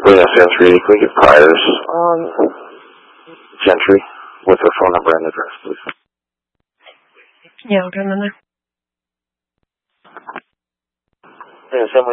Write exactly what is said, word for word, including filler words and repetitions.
Green S N three, can we get priors on Gentry with her phone number and address, please? Yeah, I'll get them in there. Yeah,